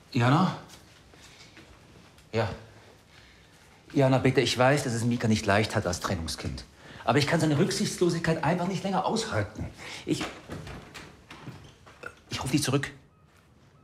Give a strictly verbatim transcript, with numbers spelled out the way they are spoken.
Jana? Ja. Jana, bitte, ich weiß, dass es Mika nicht leicht hat als Trennungskind. Aber ich kann seine Rücksichtslosigkeit einfach nicht länger aushalten. Ich... Ich rufe dich zurück.